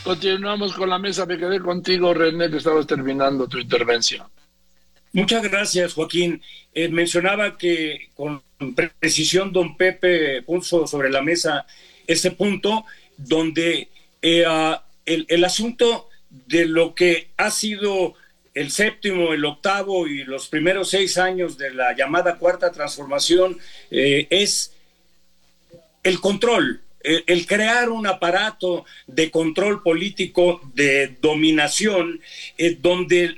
Continuamos con la mesa. Me quedé contigo, René, que estabas terminando tu intervención. Muchas gracias, Joaquín. Mencionaba que con precisión don Pepe puso sobre la mesa ese punto donde el asunto de lo que ha sido el séptimo, el octavo y los primeros 6 años de la llamada cuarta transformación es el control, el crear un aparato de control político, de dominación, donde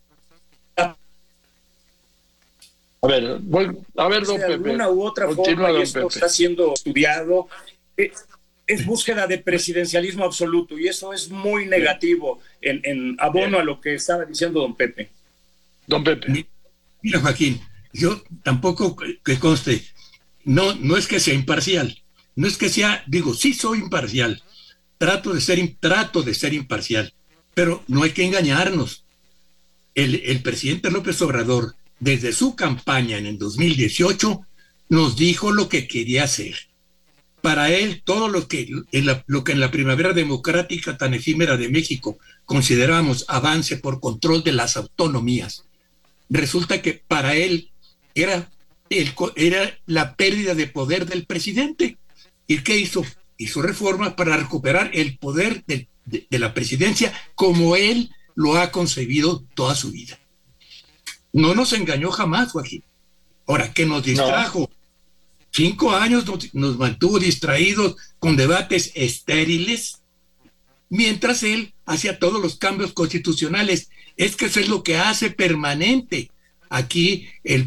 A ver, don de Pepe. alguna u otra Continúa, forma, y don esto Pepe. está siendo estudiado, es búsqueda de presidencialismo absoluto, y eso es muy Bien, negativo en abono bien. a lo que estaba diciendo don Pepe. Don Pepe. Mira, Joaquín, yo tampoco que conste, no es que sea imparcial, no es que sea, digo, sí soy imparcial, trato de ser imparcial, pero no hay que engañarnos. El presidente López Obrador, desde su campaña en el 2018, nos dijo lo que quería hacer. Para él, todo lo que en la primavera democrática tan efímera de México considerábamos avance por control de las autonomías, resulta que para él era, era la pérdida de poder del presidente. ¿Y qué hizo? Hizo reformas para recuperar el poder de la presidencia como él lo ha concebido toda su vida. No nos engañó jamás, Joaquín. Ahora, ¿qué nos No. distrajo? 5 años nos mantuvo distraídos con debates estériles, mientras él hacía todos los cambios constitucionales. Es que eso es lo que hace permanente aquí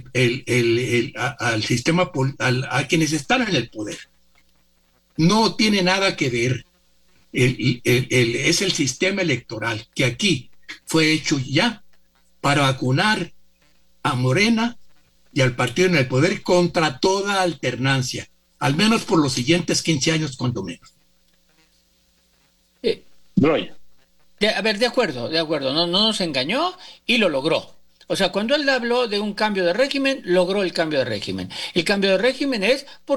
al sistema, a quienes están en el poder. No tiene nada que ver. Es el sistema electoral que aquí fue hecho ya para vacunar a Morena y al partido en el poder contra toda alternancia, al menos por los siguientes 15 años, cuando menos. Eh, Roy. a ver, de acuerdo, no nos engañó y lo logró. O sea, cuando él habló de un cambio de régimen, logró el cambio de régimen. El cambio de régimen es